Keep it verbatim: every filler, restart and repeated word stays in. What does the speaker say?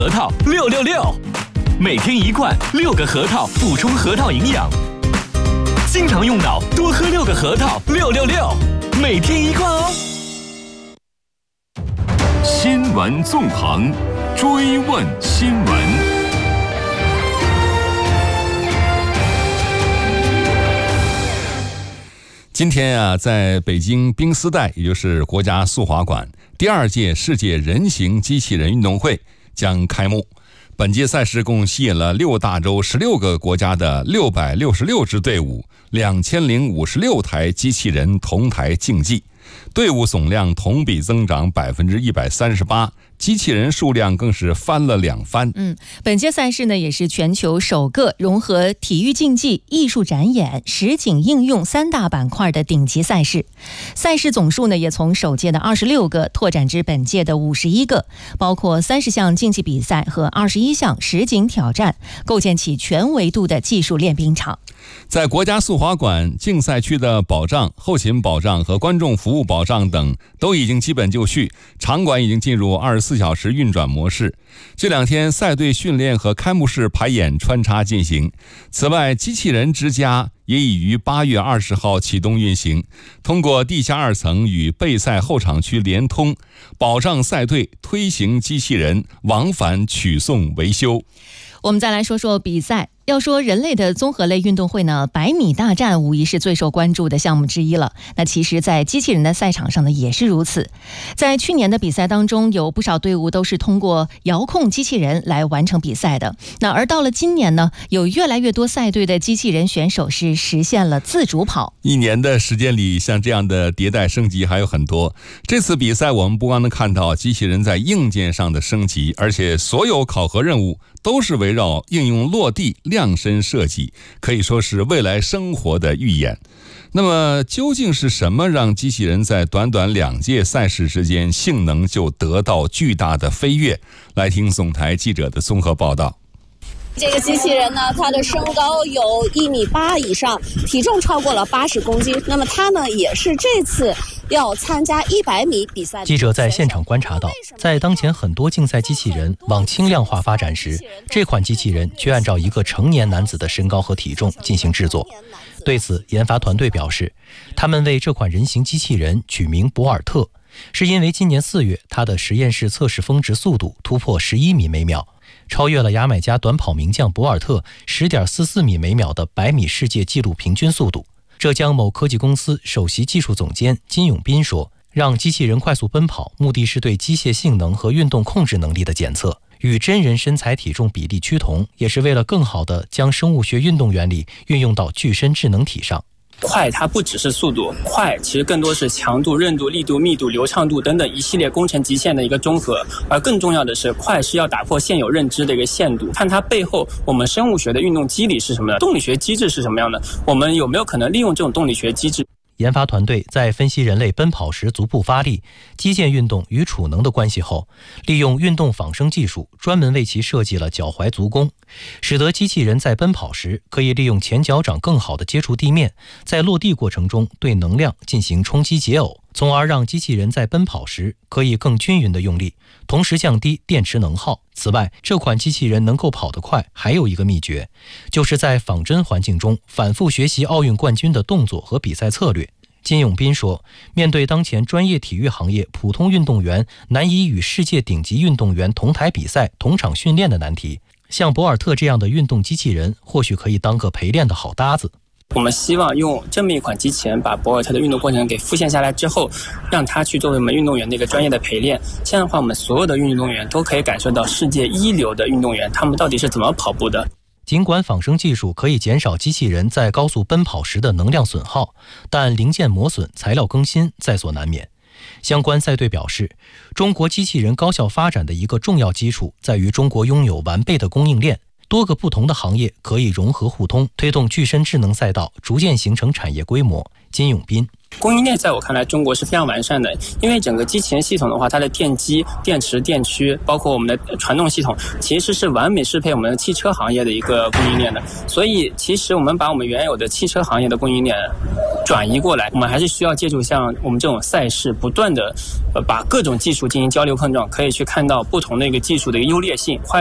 核桃六六六，每天一罐，六个核桃补充核桃营养。经常用脑，多喝六个核桃六六六，每天一罐哦。 新闻纵横，追问新闻。 今天啊，在北京冰丝带，也就是国家速滑馆，第二届世界人形机器人运动会将开幕。本届赛事共吸引了六大洲十六个国家的六百六十六支队伍，两千零五十六台机器人同台竞技，队伍总量同比增长百分之一百三十八。机器人数量更是翻了两番。 嗯，本届赛事呢也是全球首个融合体育竞技、艺术展演、实景应用三大板块的顶级赛事。赛事总数呢也从首届的二十六个拓展至本届的五十一个，包括三十项竞技比赛和二十一项实景挑战，构建起全维度的技术练兵场。 在国家速滑馆竞赛区的保障、后勤保障和观众服务保障等都已经基本就绪，场馆已经进入二十四小时运转模式。这两天赛队训练和开幕式排演穿插进行。此外，机器人之家也已于八月二十号启动运行，通过地下二层与备赛后场区连通，保障赛队推行机器人往返取送维修。 我们再来说说比赛。要说人类的综合类运动会呢，百米大战无疑是最受关注的项目之一了。那其实在机器人的赛场上呢也是如此。在去年的比赛当中，有不少队伍都是通过遥控机器人来完成比赛的。那而到了今年呢，有越来越多赛队的机器人选手是实现了自主跑。 一年的时间里，像这样的迭代升级还有很多。这次比赛我们不光能看到机器人在硬件上的升级，而且所有考核任务都是围绕应用落地量身设计，可以说是未来生活的预演。那么究竟是什么让机器人在短短两届赛事之间性能就得到巨大的飞跃？来听总台记者的综合报道。 这个机器人呢，它的身高有一米八以上，体重超过了八十公斤。那么它呢，也是这次要参加一百米比赛的。 记者在现场观察到，在当前很多竞赛机器人往轻量化发展时，这款机器人却按照一个成年男子的身高和体重进行制作。对此，研发团队表示，他们为这款人形机器人取名博尔特，是因为今年四月它的实验室测试峰值速度突破十一米每秒，超越了牙买加短跑名将博尔特 十点四四米每秒的百米世界纪录平均速度。浙江某科技公司首席技术总监金永斌说，让机器人快速奔跑，目的是对机械性能和运动控制能力的检测，与真人身材体重比例趋同，也是为了更好地将生物学运动原理运用到具身智能体上。 快它不只是速度，快其实更多是强度、韧度、力度、密度、流畅度等等一系列工程极限的一个综合。而更重要的是，快是要打破现有认知的一个限度，看它背后我们生物学的运动机理是什么样的，动力学机制是什么样的，我们有没有可能利用这种动力学机制。 研发团队在分析人类奔跑时足部发力、肌腱运动与储能的关系后，利用运动仿生技术专门为其设计了脚踝足弓，使得机器人在奔跑时可以利用前脚掌更好地接触地面，在落地过程中对能量进行冲击解耦，从而让机器人在奔跑时可以更均匀地用力，同时降低电池能耗。此外，这款机器人能够跑得快还有一个秘诀，就是在仿真环境中反复学习奥运冠军的动作和比赛策略。金永斌说，面对当前专业体育行业普通运动员难以与世界顶级运动员同台比赛、同场训练的难题，像博尔特这样的运动机器人或许可以当个陪练的好搭子。 我们希望用这么一款机器人把博尔特的运动过程给复现下来之后，让它去作为我们运动员的一个专业的陪练。这样的话，我们所有的运动员都可以感受到世界一流的运动员他们到底是怎么跑步的。 尽管仿生技术可以减少机器人在高速奔跑时的能量损耗，但零件磨损、材料更新在所难免。相关赛队表示，中国机器人高效发展的一个重要基础在于中国拥有完备的供应链，多个不同的行业可以融合互通，推动具身智能赛道逐渐形成产业规模。金永斌， 供应链在我看来中国是非常完善的，因为整个机器人系统的话，它的电机、电池、电驱，包括我们的传动系统，其实是完美适配我们的汽车行业的一个供应链的。所以其实我们把我们原有的汽车行业的供应链转移过来。我们还是需要借助像我们这种赛事，不断的呃把各种技术进行交流碰撞，可以去看到不同的一个技术的一个优劣性。快